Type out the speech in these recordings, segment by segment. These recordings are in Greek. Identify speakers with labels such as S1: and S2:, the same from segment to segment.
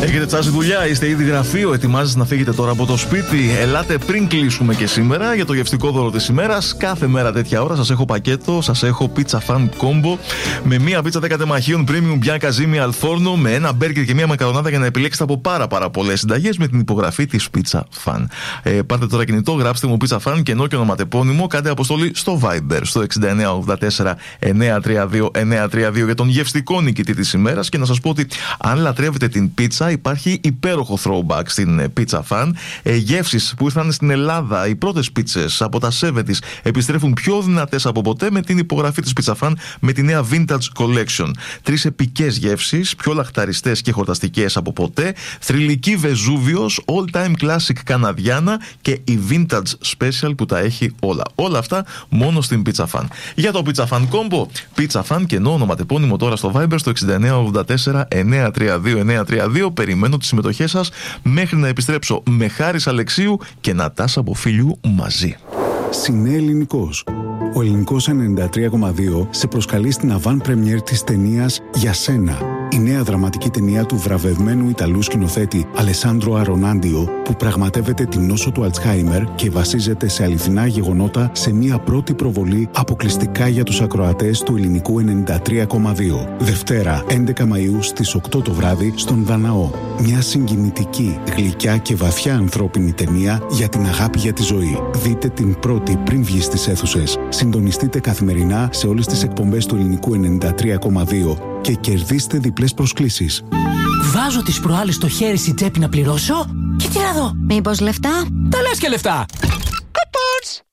S1: Έχετε τσάσει δουλειά, είστε ήδη γραφείο, ετοιμάζεστε να φύγετε τώρα από το σπίτι? Ελάτε πριν κλείσουμε και σήμερα για το γευστικό δώρο της ημέρας. Κάθε μέρα τέτοια ώρα σας έχω πακέτο, σας έχω Pizza Fan Combo με μία πίτσα 10 τεμαχίων Premium Bianca Zimi Al Forno με ένα μπέργκερ και μία μακαρονάδα για να επιλέξετε από πάρα πολλές συνταγές με την υπογραφή της Pizza Fan. Πάρτε τώρα κινητό, γράψτε μου Pizza Fan και ενώ και ονοματεπώνυμο, κάντε αποστολή στο Viber στο 6984 932 932 για τον γευστικό νικητή της ημέρας. Και να σας πω ότι αν λατρεύετε την πίτσα, υπάρχει υπέροχο throwback στην Pizza Fan. Γεύσεις που ήρθαν στην Ελλάδα, οι πρώτες πίτσες από τα 70's επιστρέφουν πιο δυνατές από ποτέ με την υπογραφή της Pizza Fan με τη νέα Vintage Collection. 3 επικές γεύσεις, πιο λαχταριστές και χορταστικές από ποτέ. Θρυλική Βεζούβιος, All Time Classic Καναδιάνα και η Vintage Special που τα έχει όλα. Όλα αυτά μόνο στην Pizza Fan. Για το Pizza Fan Combo, Pizza Fan και ενώ ονοματεπώνυμο τώρα στο Viber στο 6984 932 932. Περιμένω τις συμμετοχές σας μέχρι να επιστρέψω με Χάρης Αλεξίου και Νατάσα Μποφίλιου μαζί.
S2: Συνέ Ελληνικός. Ο Ελληνικός 93,2 σε προσκαλεί στην avant premiere της ταινίας «Για σένα». Η νέα δραματική ταινία του βραβευμένου Ιταλού σκηνοθέτη Αλεσάνδρο Αρονάντιο, που πραγματεύεται την νόσο του Αλτσχάιμερ και βασίζεται σε αληθινά γεγονότα σε μια πρώτη προβολή αποκλειστικά για τους ακροατές του Ελληνικού 93,2. Δευτέρα, 11 Μαΐου στις 8 το βράδυ στον Δαναό. Μια συγκινητική, γλυκιά και βαθιά ανθρώπινη ταινία για την αγάπη για τη ζωή. Δείτε την πρώτη πριν βγει στις αίθουσες. Συντονιστείτε καθημερινά σε όλες τις εκπομπές του Ελληνικού 93,2 και κερδίστε διπλές προσκλήσεις.
S3: Βάζω τις προάλλες στο χέρι στην τσέπη να πληρώσω και τι να δω.
S4: Μήπως λεφτά?
S3: Τα λες και λεφτά. Coupons!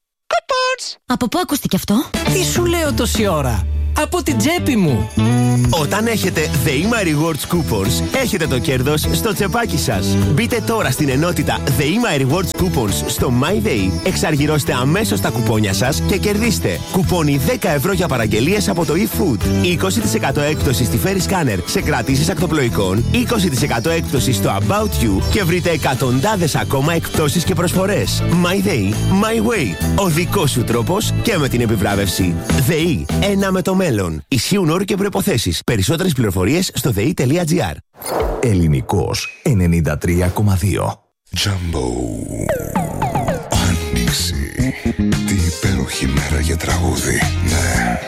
S4: Από πού ακούστηκε αυτό?
S3: Τι σου λέω τόση ώρα? Από την τσέπη μου.
S5: Όταν έχετε ΔΕΗΜΑ Rewards Coupons, έχετε το κέρδος στο τσεπάκι σας. Μπείτε τώρα στην ενότητα ΔΕΗΜΑ Rewards Coupons στο MyDay, εξαργυρώστε αμέσως τα κουπόνια σας και κερδίστε κουπόνι 10 ευρώ για παραγγελίες από το eFood, 20% έκπτωση στη Ferry Scanner σε κρατήσεις ακτοπλοϊκών, 20% έκπτωση στο About You και βρείτε εκατοντάδες ακόμα εκπτώσεις και προσφορές. MyDay, My Way. Ο δικός σου τρόπος και με την επιβράβευση. ΔΕΗ, ένα με το μέλλον. Ισχύουν όροι και προϋποθέσεις. Περισσότερες πληροφορίες στο dei.gr.
S6: Ελληνικός 93,2.
S7: Jumbo. Άνοιξη. Τι υπέροχη μέρα για τραγούδι. Ναι.